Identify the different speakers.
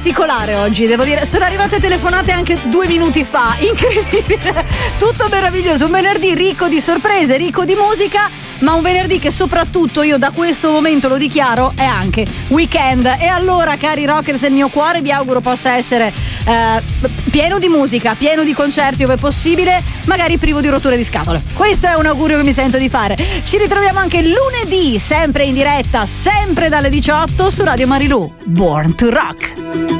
Speaker 1: particolare oggi, devo dire. Sono arrivate telefonate anche 2 minuti fa, incredibile, tutto meraviglioso, un venerdì ricco di sorprese, ricco di musica, ma un venerdì che soprattutto, io da questo momento lo dichiaro, è anche weekend. E allora, cari rockers del mio cuore, vi auguro possa essere pieno di musica, pieno di concerti ove possibile, magari privo di rotture di scatole. Questo è un augurio che mi sento di fare. Ci ritroviamo anche lunedì, sempre in diretta, sempre dalle 18 su Radio Marilù. Born to Rock.